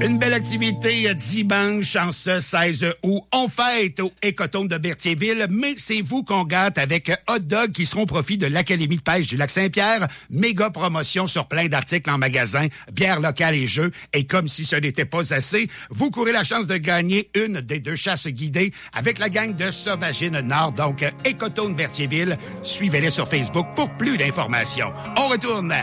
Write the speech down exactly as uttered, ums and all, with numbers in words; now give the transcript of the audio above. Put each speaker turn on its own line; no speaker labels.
Une belle activité dimanche en ce seize août. On fête au Écotone de Berthierville, mais c'est vous qu'on gâte avec hot dog qui seront au profit de l'Académie de pêche du Lac-Saint-Pierre. Méga promotion sur plein d'articles en magasin, bière locale et jeux. Et comme si ce n'était pas assez, vous courez la chance de gagner une des deux chasses guidées avec la gang de Sauvagine Nord. Donc, Écotone Berthierville. Suivez-les sur Facebook pour plus d'informations. On retourne